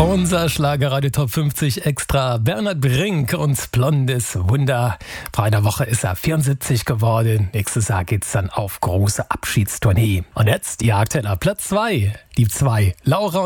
Unser Schlagerradio Top 50 Extra. Bernhard Brink und Blondes Wunder. Vor einer Woche ist er 74 geworden. Nächstes Jahr geht's dann auf große Abschiedstournee. Und jetzt ihr aktueller Platz 2. Die 2. Laura